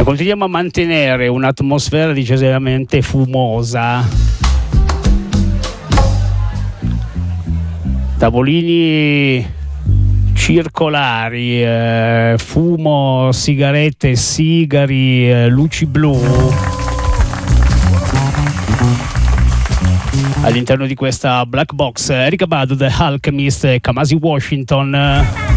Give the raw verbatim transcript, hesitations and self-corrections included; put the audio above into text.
continuiamo a mantenere un'atmosfera decisamente fumosa. Tavolini circolari, eh, fumo, sigarette, sigari, eh, luci blu all'interno di questa black box. Erykah Badu, The Alchemist e Kamasi Washington.